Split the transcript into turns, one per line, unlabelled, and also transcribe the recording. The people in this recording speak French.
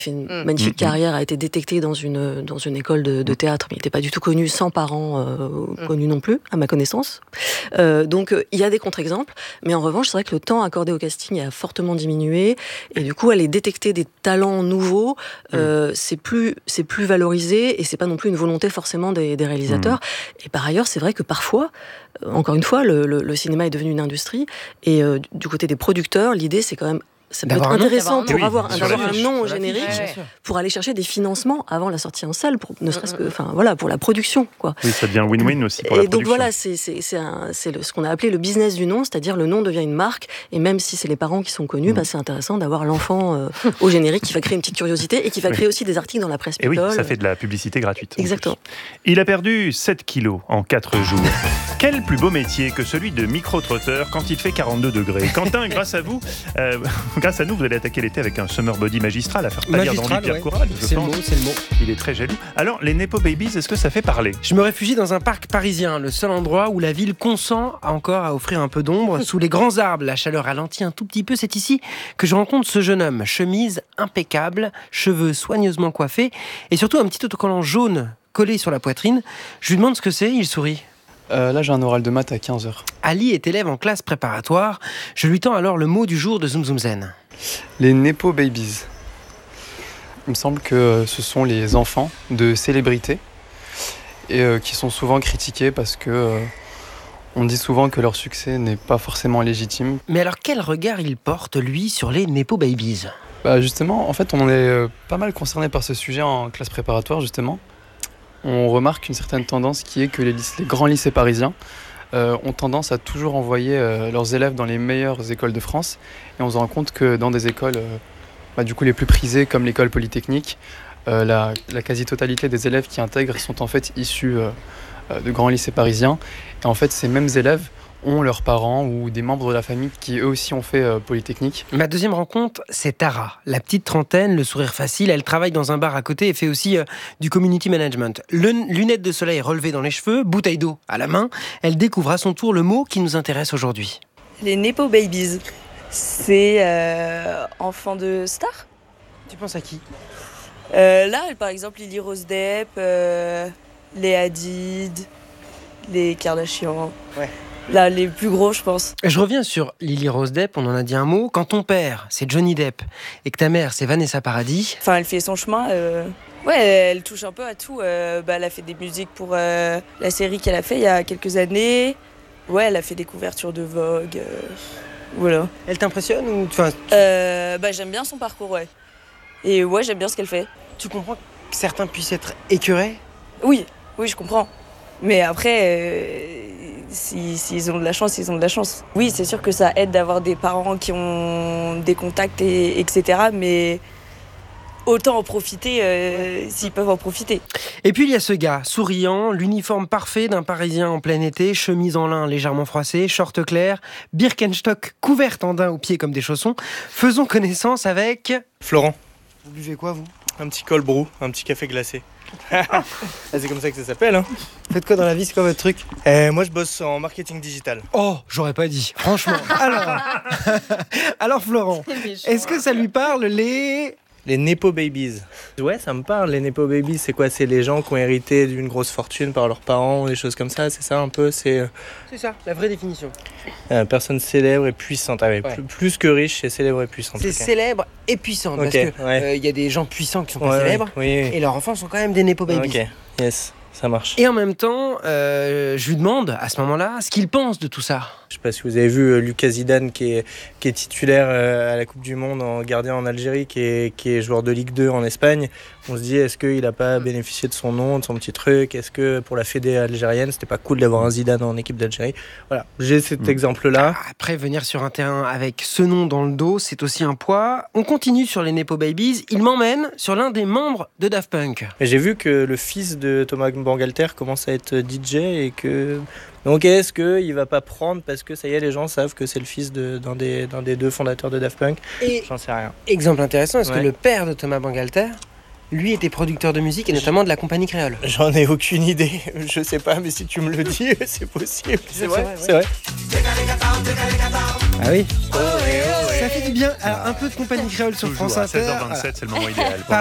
fait une magnifique carrière, a été détecté dans une école de théâtre, mais il n'était pas du tout connu, sans parents connus non plus, à ma connaissance. Donc il y a des contre-exemples, mais en revanche, c'est vrai que le temps accordé au casting a fortement diminué, et du coup, aller détecter des talents nouveaux, c'est plus valorisé, et c'est pas non plus une volonté forcément des réalisateurs. Et par ailleurs, c'est vrai que parfois, encore une fois, le cinéma est devenu une industrie, et du côté des producteurs, l'idée, c'est quand même ça peut être intéressant pour avoir un nom au générique, pour aller chercher des financements avant la sortie en salle, pour, ne serait-ce que, pour la production, quoi.
Oui, ça devient win-win aussi pour la production.
Et donc voilà, c'est ce qu'on a appelé le business du nom, c'est-à-dire le nom devient une marque, et même si c'est les parents qui sont connus, c'est intéressant d'avoir l'enfant au générique qui va créer une petite curiosité et qui va créer aussi des articles dans la presse people.
Et oui, ça fait de la publicité gratuite.
Exactement.
Il a perdu 7 kilos en 4 jours. Quel plus beau métier que celui de micro-trotteur quand il fait 42 degrés. Quentin, grâce à nous, vous allez attaquer l'été avec un summer body magistral à faire pâlir d'envie Pierre Courral.
C'est le mot.
Il est très jaloux. Alors, les Nepo Babies, est-ce que ça fait parler ?
Je me réfugie dans un parc parisien, le seul endroit où la ville consent encore à offrir un peu d'ombre. Sous les grands arbres, la chaleur ralentit un tout petit peu. C'est ici que je rencontre ce jeune homme. Chemise impeccable, cheveux soigneusement coiffés et surtout un petit autocollant jaune collé sur la poitrine. Je lui demande ce que c'est, il sourit.
Là, j'ai un oral de maths à 15h.
Ali est élève en classe préparatoire. Je lui tends alors le mot du jour de Zoom Zoom Zen.
Les Nepo Babies. Il me semble que ce sont les enfants de célébrités et qui sont souvent critiqués parce que on dit souvent que leur succès n'est pas forcément légitime.
Mais alors quel regard il porte, lui, sur les Nepo Babies ?
Justement, en fait, on est pas mal concerné par ce sujet en classe préparatoire, justement. On remarque une certaine tendance qui est que les grands lycées parisiens ont tendance à toujours envoyer leurs élèves dans les meilleures écoles de France. Et on se rend compte que dans des écoles du coup les plus prisées, comme l'école polytechnique, la quasi-totalité des élèves qui intègrent sont en fait issus de grands lycées parisiens. Et en fait, ces mêmes élèves ont leurs parents ou des membres de la famille qui eux aussi ont fait Polytechnique.
Ma deuxième rencontre, c'est Tara. La petite trentaine, le sourire facile, elle travaille dans un bar à côté et fait aussi du community management. Lunettes de soleil relevées dans les cheveux, bouteille d'eau à la main, elle découvre à son tour le mot qui nous intéresse aujourd'hui.
Les Nepo Babies, c'est enfants de stars.
Tu penses à qui ?
Là, par exemple, Lily Rose Depp, les Hadid, les Kardashian.
Ouais.
Là, les plus gros, je pense.
Je reviens sur Lily Rose Depp, on en a dit un mot. Quand ton père, c'est Johnny Depp, et que ta mère, c'est Vanessa Paradis...
Enfin, elle fait son chemin. Ouais, elle touche un peu à tout. Elle a fait des musiques pour la série qu'elle a fait il y a quelques années. Ouais, elle a fait des couvertures de Vogue. Voilà.
Elle t'impressionne ou...
J'aime bien son parcours, ouais. Et ouais, j'aime bien ce qu'elle fait.
Tu comprends que certains puissent être écœurés ?
Oui, je comprends. Mais après... S'ils ont de la chance, ils ont de la chance. Oui, c'est sûr que ça aide d'avoir des parents qui ont des contacts, etc. Mais autant en profiter s'ils peuvent en profiter.
Et puis il y a ce gars, souriant, l'uniforme parfait d'un Parisien en plein été, chemise en lin légèrement froissée, short clair, Birkenstock couverte en daim aux pieds comme des chaussons. Faisons connaissance avec...
Florent.
Vous buvez quoi, vous ?
Un petit cold brew, un petit café glacé. C'est comme ça que ça s'appelle, hein.
Faites quoi dans la vie, c'est quoi votre truc ?
Moi, je bosse en marketing digital.
Oh, j'aurais pas dit, franchement. Alors Florent, est-ce que ça lui parle
Les Nepo Babies. Ouais, ça me parle, les Nepo Babies, c'est quoi ? C'est les gens qui ont hérité d'une grosse fortune par leurs parents, des choses comme ça, c'est ça un peu ?
C'est ça, la vraie définition.
Personne célèbre et puissante, plus que riche, c'est célèbre et puissante.
C'est célèbre et puissante, parce que y a des gens puissants qui sont pas célèbres, et leurs enfants sont quand même des Nepo Babies.
Ok, yes, ça marche.
Et en même temps, je lui demande, à ce moment-là, ce qu'il pense de tout ça.
Je sais pas si vous avez vu Lucas Zidane qui est titulaire à la Coupe du Monde en gardien en Algérie, qui est joueur de Ligue 2 en Espagne. On se dit, est-ce qu'il n'a pas bénéficié de son nom, de son petit truc ? Est-ce que pour la fédé algérienne, c'était pas cool d'avoir un Zidane en équipe d'Algérie ? Voilà, j'ai cet exemple-là.
Après, venir sur un terrain avec ce nom dans le dos, c'est aussi un poids. On continue sur les Nepo Babies. Il m'emmène sur l'un des membres de Daft Punk.
Et j'ai vu que le fils de Thomas Bangalter commence à être DJ et que... Donc est-ce qu'il va pas prendre parce que ça y est, les gens savent que c'est le fils d'un des deux fondateurs de Daft Punk ? J'en sais rien.
Exemple intéressant, est-ce que le père de Thomas Bangalter lui était producteur de musique et notamment de la compagnie créole.
J'en ai aucune idée. Je sais pas, mais si tu me le dis, c'est possible.
C'est vrai. Ah oui. Ça fait du bien. Alors, un peu de compagnie créole sur
Toujours
France
à
Inter.
16h27, c'est le moment idéal.